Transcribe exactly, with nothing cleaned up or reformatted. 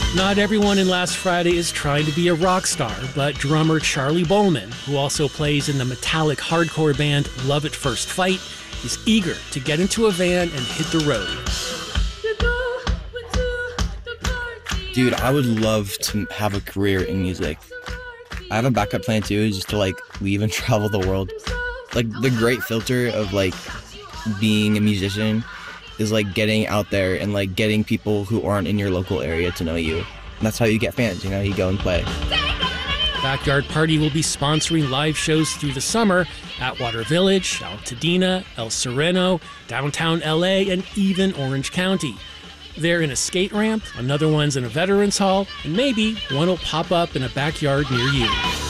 Not everyone in Last Friday is trying to be a rock star, but drummer Charlie Bowman, who also plays in the metallic hardcore band Love at First Fight, is eager to get into a van and hit the road. Dude, I would love to have a career in music. I have a backup plan too, just to like leave and travel the world. Like the great filter of like being a musician is like getting out there and like getting people who aren't in your local area to know you. And that's how you get fans, you know, you go and play. Backyard Party will be sponsoring live shows through the summer at Water Village, Altadena, El Sereno, downtown L A, and even Orange County. They're in a skate ramp, another one's in a veterans hall, and maybe one will pop up in a backyard near you.